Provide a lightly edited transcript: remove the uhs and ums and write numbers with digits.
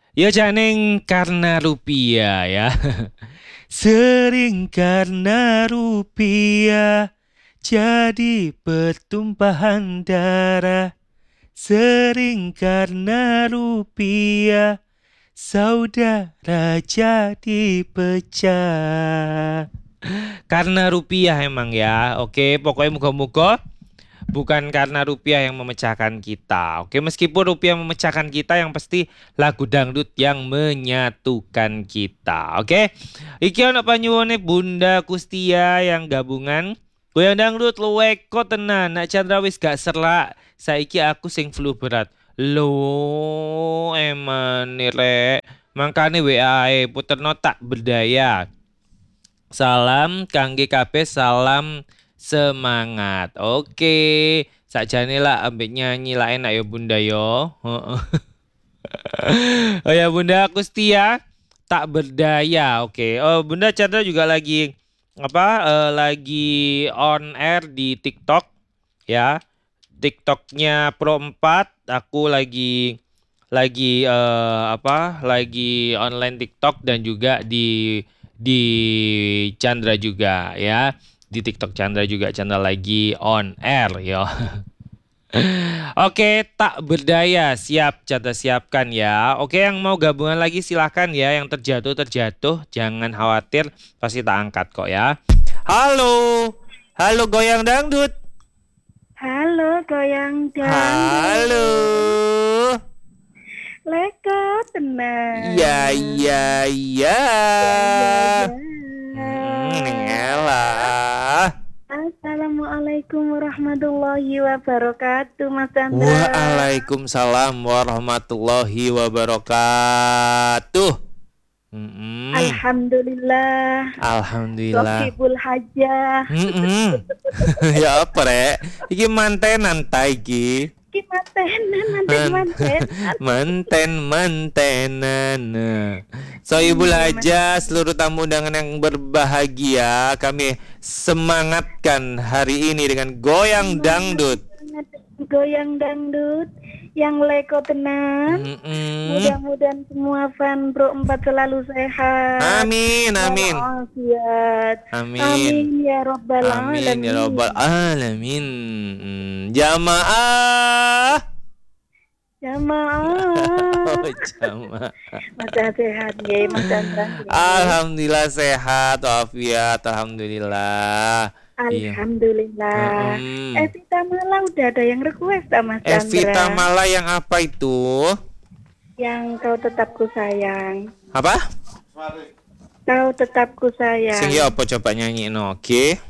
Ya janeng karena rupiah ya. Sering karena rupiah jadi pertumpahan darah. Sering karena rupiah saudara jadi pecah. Karena rupiah emang ya. Oke, pokoknya muka-muka bukan karena rupiah yang memecahkan kita. Oke, meskipun rupiah memecahkan kita, yang pasti lagu dangdut yang menyatukan kita. Oke, iki ono panyuwune Bunda Kustia yang gabungan. Goyang dangdut luwek kok tenan. Nak Chandra wis gak serak. Saiki aku sing flu berat. Lo eman nih rek. Mangkane WA puterno tak berdaya. Salam kangge kabeh, salam semangat. Oke, sakjane lah ambek nyanyi lah enak ya Bunda yo. Heeh. Oh ya Bunda Kustia tak berdaya. Oke. Oh Bunda Chandra juga lagi lagi on air di TikTok ya. TikToknya Pro 4. Aku lagi online TikTok dan juga di Chandra juga ya. Di TikTok Chandra juga, Chandra lagi on air ya. Oke, tak berdaya. Siap, Chandra siapkan ya. Oke, yang mau gabungan lagi silahkan ya. Yang terjatuh, jangan khawatir. Pasti tak angkat kok ya. Halo, halo goyang dangdut. Halo, goyang Halo. dangdut. Leko tenang. Iya, iya, iya. Elah. Assalamualaikum warahmatullahi wabarakatuh, Mas Chandra. Waalaikumsalam warahmatullahi wabarakatuh. Alhamdulillah. Alhamdulillah. Sokibul hajah. Ya apa rek? Iki mantenan ta iki. Ki mantenan. Mantenan. Sohibul Hajah, seluruh tamu undangan yang berbahagia, kami semangatkan hari ini dengan goyang dangdut. Goyang dangdut yang leko tenang. Mudah-mudahan semua fan Bro 4 selalu sehat. Amin. Walafiat. Amin ya robbal alamin. Amin ya robbal alamin. Jamaah. Jamaah. Jamaah. Masih sehat ya Mas Chandra. Alhamdulillah sehat walafiat. Alhamdulillah. Alhamdulillah. Evita Mala udah ada yang request Mas Chandra. Evita Mala yang apa itu? Yang kau tetap ku sayang. Apa? Kau tetap ku sayang. Sing apa coba nyanyi no, oke?